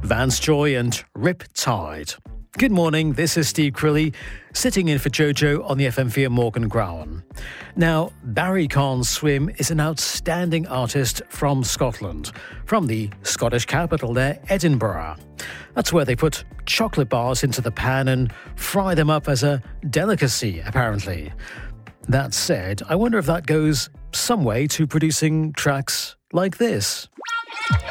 Vance Joy and Rip Tide. Good morning, this is Steve Crilly, sitting in for Jojo on the FM4 Morgan Growan. Now, Barry Conn Swim is an outstanding artist from Scotland, from the Scottish capital there, Edinburgh. That's where they put chocolate bars into the pan and fry them up as a delicacy, apparently. That said, I wonder if that goes some way to producing tracks like this.